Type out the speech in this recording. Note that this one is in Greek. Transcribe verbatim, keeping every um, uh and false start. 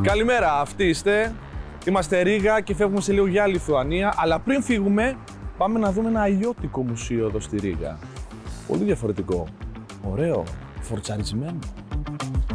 Καλημέρα, αυτοί είστε. Είμαστε Ρήγα και φεύγουμε σε λίγο για Λιθουανία. Αλλά πριν φύγουμε, πάμε να δούμε ένα αλλιώτικο μουσείο εδώ στη Ρήγα. Πολύ διαφορετικό. Ωραίο, φορτσαρισμένο.